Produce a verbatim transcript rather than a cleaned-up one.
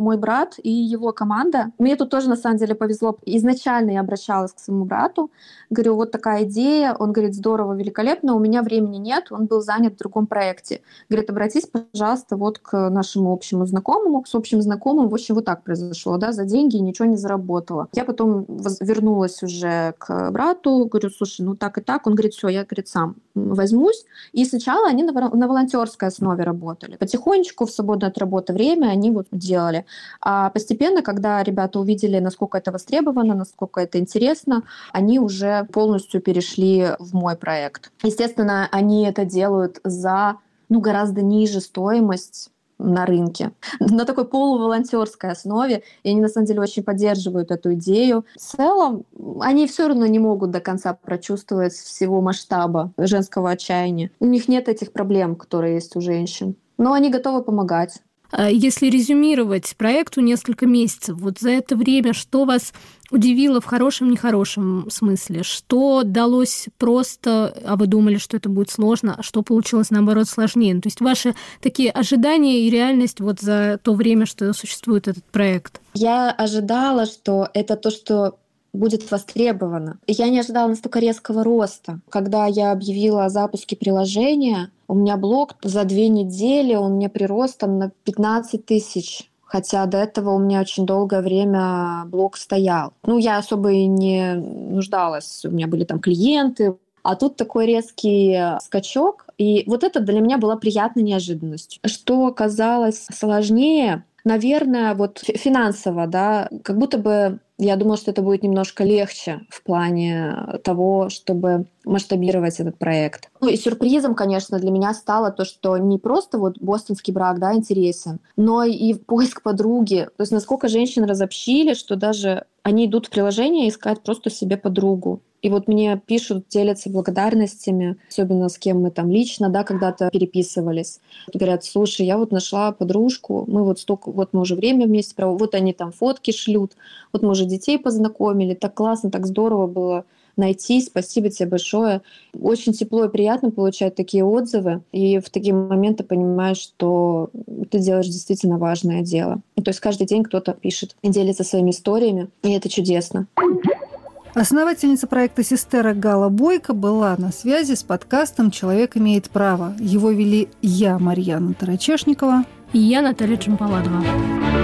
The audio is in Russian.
мой брат и его команда. Мне тут тоже, на самом деле, повезло. Изначально я обращалась к своему брату. Говорю, вот такая идея. Он говорит, здорово, великолепно. У меня времени нет. Он был занят в другом проекте. Говорит, обратись, пожалуйста, вот к нашему общему знакомому. С общим знакомым, в общем, вот так произошло. Да, за деньги ничего не заработала. Я потом вернулась уже к брату. Говорю, слушай, ну так и так. Он говорит, все, я, говорит, сам возьмусь. И сначала они на, на волонтерской основе работали. Потихонечку в свободное от работы время они вот делали. А постепенно, когда ребята увидели, насколько это востребовано, насколько это интересно, они уже полностью перешли в мой проект. Естественно, они это делают за ну, гораздо ниже стоимость на рынке, на такой полуволонтерской основе, и они на самом деле очень поддерживают эту идею. В целом, они все равно не могут до конца прочувствовать всего масштаба женского отчаяния. У них нет этих проблем, которые есть у женщин, но они готовы помогать. Если резюмировать проекту несколько месяцев, вот за это время что вас удивило в хорошем, нехорошем смысле? Что далось просто, а вы думали, что это будет сложно, а что получилось, наоборот, сложнее? То есть ваши такие ожидания и реальность вот за то время, что существует этот проект? Я ожидала, что это то, что будет востребовано. Я не ожидала настолько резкого роста. Когда я объявила о запуске приложения, у меня блог за две недели, он мне прирос там на пятнадцать тысяч. Хотя до этого у меня очень долгое время блог стоял. Ну, я особо и не нуждалась. У меня были там клиенты. А тут такой резкий скачок. И вот это для меня была приятной неожиданностью. Что оказалось сложнее, наверное, вот финансово, да, как будто бы я думала, что это будет немножко легче в плане того, чтобы масштабировать этот проект. Ну и сюрпризом, конечно, для меня стало то, что не просто вот бостонский брак, да, интересен, но и поиск подруги. То есть насколько женщин разобщили, что даже они идут в приложение искать просто себе подругу. И вот мне пишут, делятся благодарностями, особенно с кем мы там лично, да, когда-то переписывались. Говорят, слушай, я вот нашла подружку, мы вот столько, вот мы уже время вместе проводим, вот они там фотки шлют, вот мы уже детей познакомили, так классно, так здорово было найти, спасибо тебе большое. Очень тепло и приятно получать такие отзывы, и в такие моменты понимаешь, что ты делаешь действительно важное дело. То есть каждый день кто-то пишет и делится своими историями, и это чудесно. Основательница проекта «Сестера» Гала Бойко была на связи с подкастом «Человек имеет право». Его вели я, Марьяна Тарачешникова, и я, Наталья Джампаладова.